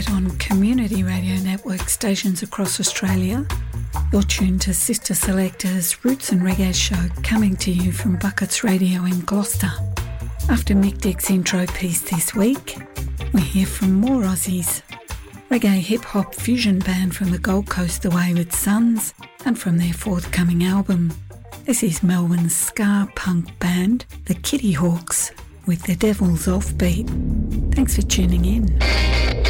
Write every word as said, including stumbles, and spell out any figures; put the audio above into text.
On community radio network stations across Australia. You're tuned to Sister Selector's Roots and Reggae show, coming to you from Buckets Radio in Gloucester. After Mick Dick's intro piece this week, we hear from more Aussies. Reggae hip-hop fusion band from the Gold Coast, The Wayward Sons, and from their forthcoming album. This is Melbourne's ska punk band, the Kitty Hawks, with The Devil's Offbeat. Thanks for tuning in.